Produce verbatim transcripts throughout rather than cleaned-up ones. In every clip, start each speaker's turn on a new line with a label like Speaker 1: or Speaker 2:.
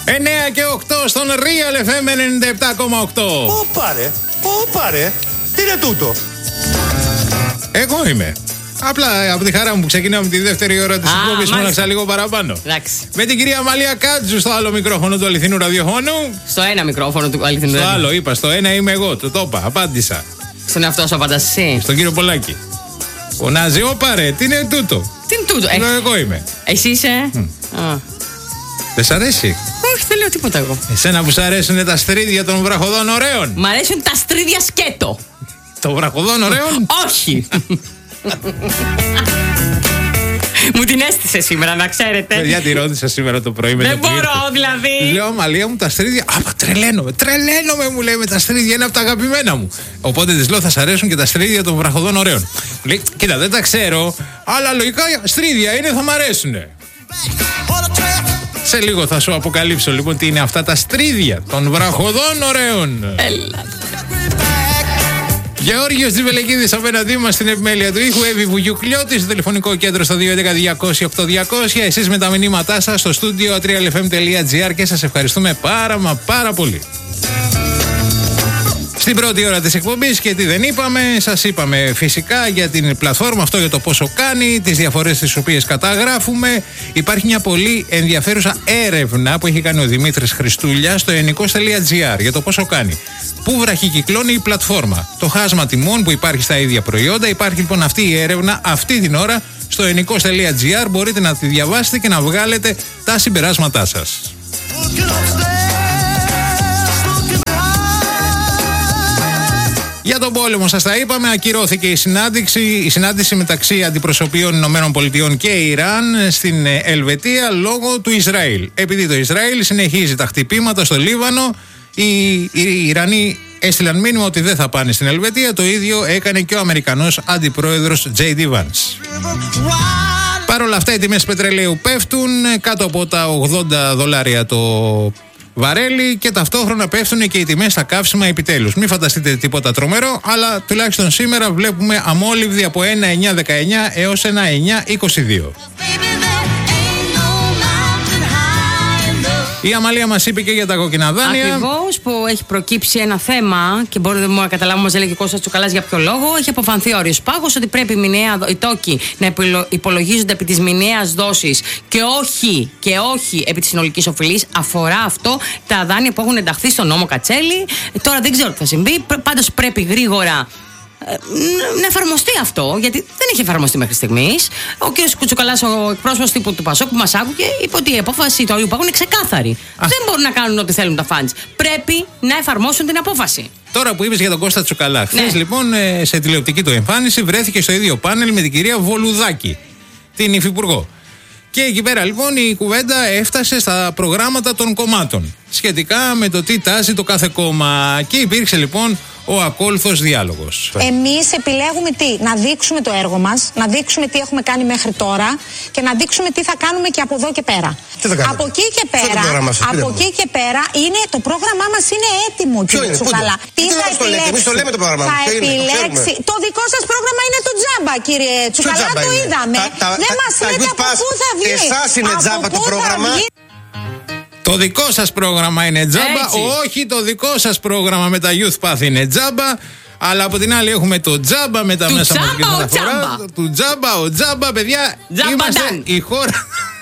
Speaker 1: εννέα και οκτώ στον Real εφ εμ ενενήντα επτά κόμμα οκτώ.
Speaker 2: Πού πάρε, πού πάρε, τι είναι τούτο?
Speaker 1: Εγώ είμαι. Απλά από τη χαρά μου που ξεκινάμε τη δεύτερη ώρα της εκπομπής μόναξα λίγο παραπάνω.
Speaker 3: Εντάξει.
Speaker 1: Με την κυρία Αμαλία Κάτζου στο άλλο μικρόφωνο του αληθινού ραδιοφώνου.
Speaker 3: Στο ένα μικρόφωνο του αληθινού
Speaker 1: Στο
Speaker 3: ραδιοφώνου.
Speaker 1: άλλο είπα, στο ένα είμαι εγώ, το το είπα, απάντησα.
Speaker 3: Στον εαυτό σου απαντάς εσύ.
Speaker 1: Στον κύριο Πολάκη. Φωνάζει, όπα ρε, τι είναι τούτο?
Speaker 3: Τι είναι τούτο?
Speaker 1: Λέω, εγώ είμαι.
Speaker 3: Εσύ είσαι. Mm. Α.
Speaker 1: Δεν σ' αρέσει?
Speaker 3: Όχι, δεν λέω τίποτα εγώ.
Speaker 1: Εσένα που σ' αρέσουν τα στρίδια των βραχοδών ωραίων.
Speaker 3: Μ' αρέσουν τα στρίδια σκέτο.
Speaker 1: Των βραχοδών ωραίων?
Speaker 3: Όχι. Μου την έστησε σήμερα, να ξέρετε.
Speaker 1: Παιδιά, τη ρώτησα σήμερα το πρωί με
Speaker 3: Δεν
Speaker 1: το
Speaker 3: μπορώ, δηλαδή.
Speaker 1: Λέω, Μαλία μου, τα στρίδια. Α, τρελαίνομαι, τρελαίνομαι, μου λέει, με τα στρίδια είναι από τα αγαπημένα μου. Οπότε τη λέω, θα σ' αρέσουν και τα στρίδια των βραχοδών ωραίων. Λέει, κοίτα, δεν τα ξέρω, αλλά λογικά στρίδια είναι, θα μ' αρέσουν. Σε λίγο θα σου αποκαλύψω λοιπόν τι είναι αυτά τα στρίδια των βραχοδών ωραίων.
Speaker 3: Έλα.
Speaker 1: Γεώργιος Τζιβελεκίδης απέναντί μας στην επιμέλεια του ήχου. Εύη Βουγιουκλιώτη στο τηλεφωνικό κέντρο στο δύο έντεκα διακόσια οκτώ διακόσια. Εσείς με τα μηνύματά σας στο στούντιο τρία ελ εφ εμ τελεία τζι άρ και σας ευχαριστούμε πάρα μα πάρα πολύ. Στην πρώτη ώρα της εκπομπής και τι δεν είπαμε, σας είπαμε φυσικά για την πλατφόρμα, αυτό για το πόσο κάνει, τις διαφορές τις οποίες καταγράφουμε. Υπάρχει μια πολύ ενδιαφέρουσα έρευνα που έχει κάνει ο Δημήτρης Χριστούλια στο ενικός τελεία τζι άρ για το πόσο κάνει. Πού βραχικυκλώνει η πλατφόρμα. Το χάσμα τιμών που υπάρχει στα ίδια προϊόντα. Υπάρχει λοιπόν αυτή η έρευνα αυτή την ώρα στο ενικός τελεία τζι άρ. Μπορείτε να τη διαβάσετε και να βγάλετε τα συμπεράσματά σας. Για τον πόλεμο σας τα είπαμε, ακυρώθηκε η συνάντηση, η συνάντηση μεταξύ αντιπροσωπείων Ηνωμένων Πολιτειών και Ιράν στην Ελβετία λόγω του Ισραήλ. Επειδή το Ισραήλ συνεχίζει τα χτυπήματα στο Λίβανο, οι, οι Ιρανοί έστειλαν μήνυμα ότι δεν θα πάνε στην Ελβετία. Το ίδιο έκανε και ο Αμερικανός αντιπρόεδρος τζέι ντι Vance. Παρ' όλα αυτά οι τιμές πετρελαίου πέφτουν κάτω από τα ογδόντα δολάρια το βαρέλι και ταυτόχρονα πέφτουν και οι τιμές στα καύσιμα επιτέλους. Μην φανταστείτε τίποτα τρομερό, αλλά τουλάχιστον σήμερα βλέπουμε αμόλυβδη από ένα κόμμα εννιά δεκαεννιά έως ένα κόμμα εννιά είκοσι δύο. Η Αμαλία μας είπε και για τα κόκκινα δάνεια.
Speaker 3: Ακριβώς, που έχει προκύψει ένα θέμα και μπορούμε να καταλάβουμε, μας έλεγε ο Κώστας Τσουκαλάς για ποιο λόγο. Έχει αποφανθεί ο όριος πάγος ότι πρέπει οι, μηνιαία, οι τόκοι να υπολογίζονται επί της μηνιαίας δόσης και όχι, και όχι επί της συνολικής οφειλής. Αφορά αυτό τα δάνεια που έχουν ενταχθεί στον νόμο Κατσέλη. Τώρα δεν ξέρω τι θα συμβεί. Πάντως πρέπει γρήγορα να εφαρμοστεί αυτό, γιατί δεν έχει εφαρμοστεί μέχρι στιγμής. Ο κ. Κουτσουκαλάς, ο εκπρόσωπος τύπου του Πασόκ που μας άκουγε, είπε ότι η απόφαση του όρου πάγου είναι ξεκάθαρη. Α. Δεν μπορούν να κάνουν ό,τι θέλουν τα φαντς. Πρέπει να εφαρμόσουν την απόφαση.
Speaker 1: Τώρα που είπες για τον Κώστα Τσουκαλά, χθες
Speaker 3: ναι.
Speaker 1: λοιπόν σε τηλεοπτική του εμφάνιση βρέθηκε στο ίδιο πάνελ με την κυρία Βολουδάκη, την υφυπουργό. Και εκεί πέρα λοιπόν η κουβέντα έφτασε στα προγράμματα των κομμάτων σχετικά με το τι τάζει το κάθε κόμμα. Και υπήρξε λοιπόν ο ακόλουθος διάλογος.
Speaker 4: Εμείς επιλέγουμε τι, να δείξουμε το έργο μας, να δείξουμε τι έχουμε κάνει μέχρι τώρα και να δείξουμε τι θα κάνουμε και από εδώ και πέρα. Από εκεί και πέρα, από εκεί και πέρα είναι, το πρόγραμμά μας είναι έτοιμο, κύριε Τσουκαλά.
Speaker 2: Τι θα επιλέξει, το λέμε το πρόγραμμά μας.
Speaker 4: Θα επιλέξει. Το δικό σας πρόγραμμα είναι το τζάμπα, κύριε Τσουκαλά, το είδαμε. Δεν μας λέτε από πού θα βγει.
Speaker 2: Εσάς είναι τζάμπα το πρόγραμμα.
Speaker 1: Το δικό σας πρόγραμμα είναι τζάμπα, έτσι. Όχι το δικό σας πρόγραμμα με τα Youth Path είναι τζάμπα. Αλλά από την άλλη έχουμε το τζάμπα με τα
Speaker 3: του
Speaker 1: μέσα μαζικής
Speaker 3: μεταφοράς.
Speaker 1: Του τζάμπα, ο τζάμπα, παιδιά.
Speaker 3: Τζάμπα
Speaker 1: είμαστε
Speaker 3: ντάν.
Speaker 1: η χώρα.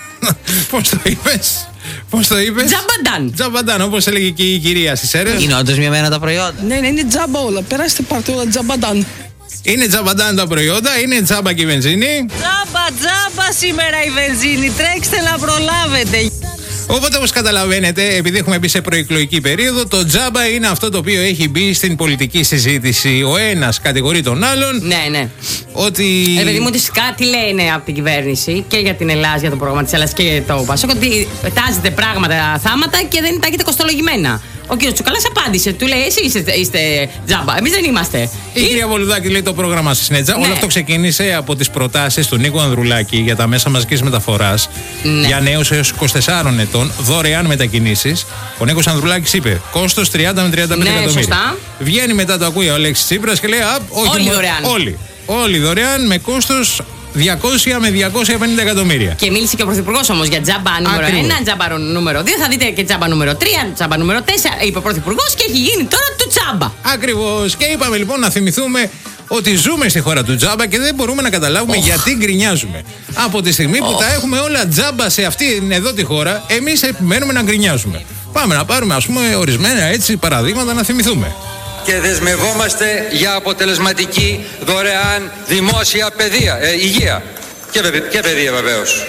Speaker 1: Πώς το είπες? Πώς το είπες?
Speaker 3: Τζαμπαντάν.
Speaker 1: Τζαμπαντάν, όπως έλεγε και η κυρία στις αίρες.
Speaker 5: Είναι όντως μειωμένα τα προϊόντα.
Speaker 6: Ναι, ναι, είναι τζάμπα όλα. Περάστε πάρτε όλα τζαμπαντάν.
Speaker 1: Είναι τζαμπαντάν τα προϊόντα, είναι τζάμπα και η βενζίνη.
Speaker 7: Τζάμπα, τζάμπα σήμερα η βενζίνη. Τρέξτε να προλάβετε.
Speaker 1: Οπότε, όπως καταλαβαίνετε, επειδή έχουμε μπει σε προεκλογική περίοδο, το τζάμπα είναι αυτό το οποίο έχει μπει στην πολιτική συζήτηση. Ο ένας κατηγορεί τον άλλον.
Speaker 3: Ναι, ναι.
Speaker 1: Ότι.
Speaker 3: Ε, παιδί μου, ότι κάτι λένε από την κυβέρνηση και για την Ελλάδα, για το πρόγραμμα της Ελλάδας και για το Πασόκ, ότι τάζετε πράγματα, θάματα και δεν τα έχετε κοστολογημένα. Ο κ. Τσουκαλάς απάντησε, του λέει: εσείς είστε, είστε τζάμπα, εμείς δεν είμαστε.
Speaker 1: Η Ή... κυρία Βολουδάκη λέει: το πρόγραμμα σας είναι τζάμπα. Ναι. Όλο αυτό ξεκίνησε από τις προτάσεις του Νίκου Ανδρουλάκη για τα μέσα μαζικής μεταφοράς, ναι, για νέους έως είκοσι τεσσάρων ετών, δωρεάν μετακινήσεις. Ο Νίκος Ανδρουλάκης είπε: κόστος τριάντα με τριάντα πέντε
Speaker 3: ναι,
Speaker 1: εκατομμύρια.
Speaker 3: Σωστά.
Speaker 1: Βγαίνει μετά, το ακούει ο Αλέξης Τσίπρας και λέει: α, όχι,
Speaker 3: όλοι
Speaker 1: μο...
Speaker 3: δωρεάν.
Speaker 1: Όλοι. Όλοι δωρεάν με κόστος διακόσια με διακόσια πενήντα εκατομμύρια.
Speaker 3: Και μίλησε και ο Πρωθυπουργός όμως για τζάμπα νούμερο ένα, τζάμπα νούμερο δύο. Θα δείτε και τζάμπα νούμερο τρία, τζάμπα νούμερο τέσσερα. Είπε ο Πρωθυπουργός και έχει γίνει τώρα του τζάμπα.
Speaker 1: Ακριβώς. Και είπαμε λοιπόν να θυμηθούμε ότι ζούμε στη χώρα του τζάμπα και δεν μπορούμε να καταλάβουμε oh. γιατί γκρινιάζουμε. Από τη στιγμή που oh. τα έχουμε όλα τζάμπα σε αυτήν εδώ τη χώρα, εμείς επιμένουμε να γκρινιάζουμε. Πάμε να πάρουμε ας πούμε ορισμένα έτσι παραδείγματα να θυμηθούμε.
Speaker 5: Και δεσμευόμαστε για αποτελεσματική δωρεάν δημόσια παιδεία, ε, υγεία και, και παιδεία βεβαίως.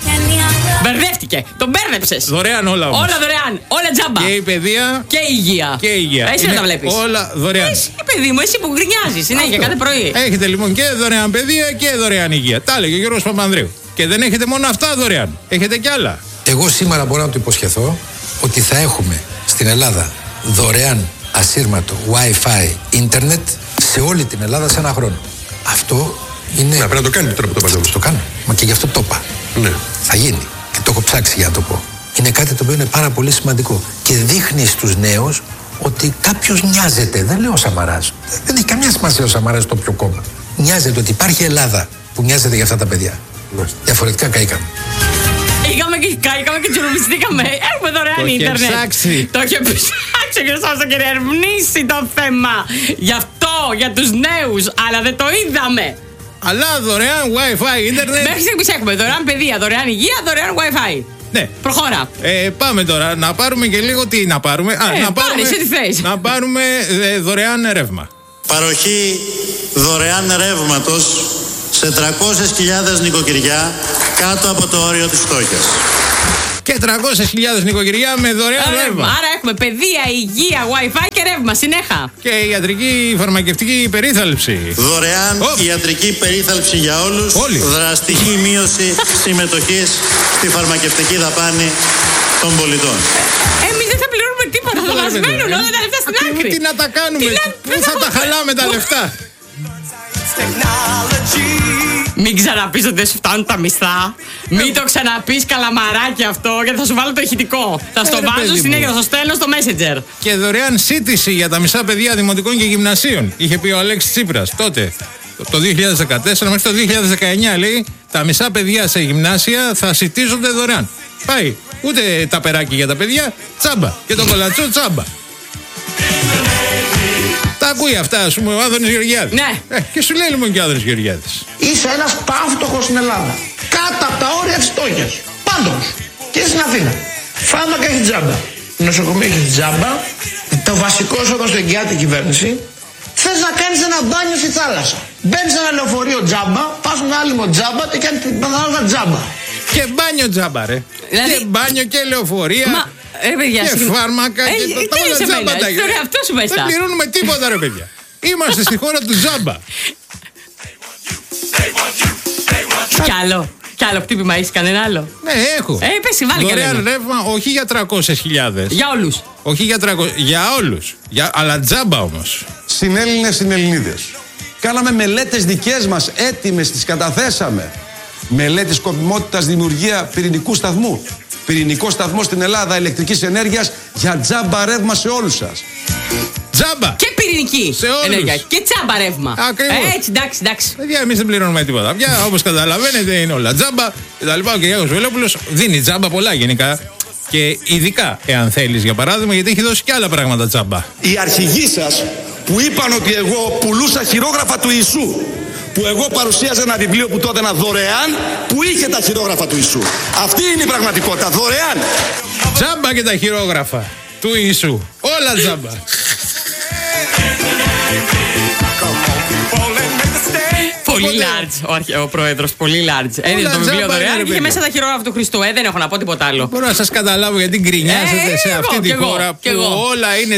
Speaker 3: Μπερδεύτηκε, τον μπέρδεψες.
Speaker 1: Δωρεάν όλα όμως.
Speaker 3: Όλα δωρεάν, όλα τζάμπα.
Speaker 1: Και η παιδεία
Speaker 3: και η υγεία.
Speaker 1: Και η υγεία.
Speaker 3: Εσύ να τα βλέπεις.
Speaker 1: Όλα δωρεάν.
Speaker 3: Εσύ παιδί μου, εσύ που γκρινιάζεις συνέχεια κάθε πρωί.
Speaker 1: Έχετε λοιπόν και δωρεάν παιδεία και δωρεάν υγεία. Τα έλεγε ο Γιώργος Παπανδρέου. Και δεν έχετε μόνο αυτά δωρεάν. Έχετε κι άλλα.
Speaker 8: Εγώ σήμερα μπορώ να το υποσχεθώ ότι θα έχουμε στην Ελλάδα δωρεάν ασύρματο Wi-Fi ίντερνετ σε όλη την Ελλάδα σε ένα χρόνο. Αυτό είναι.
Speaker 2: Να πρέπει να το κάνει τώρα που το παντρεύω.
Speaker 8: Το κάνω. Μα και γι' αυτό το είπα.
Speaker 2: Ναι.
Speaker 8: Θα γίνει. Και το έχω ψάξει για να το πω. Είναι κάτι το οποίο είναι πάρα πολύ σημαντικό. Και δείχνει στους νέους ότι κάποιος νοιάζεται. Δεν λέω ο Σαμαράς. Δεν έχει καμιά σημασία ο Σαμαράς το ποιο κόμμα. Νοιάζεται ότι υπάρχει Ελλάδα που νοιάζεται για αυτά τα παιδιά. Ναι. Διαφορετικά καήκαμε.
Speaker 3: Είχαμε και κάηκαμε και τσουρουμπιστήκαμε. Έχουμε δωρεάν ίντερνετ.
Speaker 1: Ψάξει.
Speaker 3: Το είχε ψάξει και σας το ερευνήσει το θέμα. Γι' αυτό, για τους νέους. Αλλά δεν το είδαμε.
Speaker 1: Αλλά δωρεάν Wi-Fi ίντερνετ.
Speaker 3: Μέχρι στιγμής έχουμε δωρεάν παιδεία, δωρεάν υγεία, δωρεάν Wi-Fi.
Speaker 1: Ναι.
Speaker 3: Προχώρα.
Speaker 1: Ε, πάμε τώρα να πάρουμε και λίγο τι να πάρουμε. Α,
Speaker 3: ε,
Speaker 1: να πάρουμε,
Speaker 3: πάρε, τι θες.
Speaker 1: να πάρουμε ε, δωρεάν ρεύμα.
Speaker 9: Παροχή δωρεάν ρεύματος σε τριακόσιες χιλιάδες νοικοκυριά κάτω από το όριο της φτώχειας.
Speaker 1: Και τριακόσιες χιλιάδες νοικοκυριά με δωρεάν
Speaker 3: ε,
Speaker 1: ρεύμα.
Speaker 3: Άρα έχουμε παιδεία, υγεία, Wi-Fi και ρεύμα συνέχα.
Speaker 1: Και ιατρική φαρμακευτική περίθαλψη.
Speaker 9: Δωρεάν oh. ιατρική περίθαλψη για όλους.
Speaker 1: Όλοι.
Speaker 9: Δραστική μείωση συμμετοχής στη φαρμακευτική δαπάνη των πολιτών.
Speaker 3: Εμείς δεν θα πληρώνουμε τίποτα. Θα μας μένουν όλα τα λεφτά στην άκρη.
Speaker 1: Τι να τα κάνουμε, πού θα τα χαλάμε τα λεφτά.
Speaker 3: Μην ξαναπείς ότι δεν σου φτάνουν τα μισθά. Μην το ξαναπείς καλαμαράκι αυτό, γιατί θα σου βάλω το ηχητικό. Θα στο βάζω συνέχεια, θα στο στέλνω στο Messenger.
Speaker 1: Και δωρεάν σύντηση για τα μισά παιδιά δημοτικών και γυμνασίων. Είχε πει ο Αλέξης Τσίπρας τότε, το δύο χιλιάδες δεκατέσσερα μέχρι το δύο χιλιάδες δεκαεννιά, λέει, τα μισά παιδιά σε γυμνάσια θα σιτίζονται δωρεάν. Πάει. Ούτε τα περάκι για τα παιδιά, τσάμπα. Και το κολατσό, τσάμπα. Τα ακούει αυτά, ας πούμε, ο Άδωνης Γεωργιάδης.
Speaker 3: Ναι.
Speaker 1: Ε, και σου λέει λοιπόν και ο Άδωνης Γεωργιάδης.
Speaker 10: Είσαι ένας πάυτοχος στην Ελλάδα. Κάτω από τα όρια της φτώχειας. Πάντως. Και στην Αθήνα. Φάρμακα έχει τζάμπα. Νοσοκομείο έχει τζάμπα. Το βασικό σου όταν στο εγγυάται η κυβέρνηση. Θες να κάνεις ένα μπάνιο στη θάλασσα. Μπαίνεις σε ένα λεωφορείο τζάμπα, πας στον άλυμο τζάμπα και κάνεις την θάλασσα τζάμπα.
Speaker 1: Και μπάνιο τζάμπα, ρε. Δηλαδή... Και μπάνιο και λεωφορεία.
Speaker 3: Μα... Ρε παιδιά,
Speaker 1: και
Speaker 3: συγγνώ.
Speaker 1: φάρμακα
Speaker 3: ε,
Speaker 1: και τα όλα τζάμπα τα
Speaker 3: γύρω.
Speaker 1: Δεν πληρώνουμε τίποτα, ρε παιδιά. Είμαστε στη χώρα του τζάμπα.
Speaker 3: Κι άλλο. Κι άλλο χτύπημα έχεις κανένα άλλο?
Speaker 1: Ναι, έχω.
Speaker 3: Ε, πες, βάλε κι
Speaker 1: δωρεάν ρεύμα, όχι για τριακόσιες χιλιάδες.
Speaker 3: Για όλους.
Speaker 1: Όχι για τριακόσιες, για όλους. Για... Αλλά τζάμπα όμως.
Speaker 11: Συνέλληνες, συνελληνίδες. Κάναμε μελέτες δικές μας, έτοιμες, τις καταθέσαμε. Μελέτη σκοπιμότητας δημιουργία πυρηνικού σταθμού. Πυρηνικό σταθμό στην Ελλάδα ηλεκτρικής ενέργειας για τζάμπα ρεύμα σε όλους σας.
Speaker 1: Τζάμπα!
Speaker 3: Και πυρηνική
Speaker 1: σε όλους.
Speaker 3: ενέργεια. Και τζάμπα ρεύμα.
Speaker 1: Ακριβώς.
Speaker 3: Ε, έτσι, εντάξει, εντάξει.
Speaker 1: Παιδιά, εμείς δεν πληρώνουμε τίποτα. Πια, όπως καταλαβαίνετε, είναι όλα τζάμπα. Και τα λοιπά. Ο Κυριάκος Βελόπουλος δίνει τζάμπα πολλά γενικά. Και ειδικά, εάν θέλεις, για παράδειγμα, γιατί έχει δώσει και άλλα πράγματα τζάμπα.
Speaker 11: Οι αρχηγοί σας που είπαν ότι εγώ πουλούσα χειρόγραφα του Ιησού. Που εγώ παρουσίαζα ένα βιβλίο που τότε ήταν δωρεάν, που είχε τα χειρόγραφα του Ιησού. Αυτή είναι η πραγματικότητα, δωρεάν.
Speaker 1: Τζάμπα και τα χειρόγραφα του Ιησού. Όλα τζάμπα.
Speaker 3: Πολύ large, ο, ο πρόεδρος, πολύ large. Έδινε το βιβλίο δωρεάν και είχε μέσα τα χειρόγραφα του Χριστού. Ε, δεν έχω να πω τίποτα άλλο.
Speaker 1: Μπορώ να σας καταλάβω γιατί γκρινιάζετε
Speaker 3: ε,
Speaker 1: σε
Speaker 3: εγώ,
Speaker 1: αυτή τη
Speaker 3: εγώ,
Speaker 1: χώρα που
Speaker 3: εγώ.
Speaker 1: όλα είναι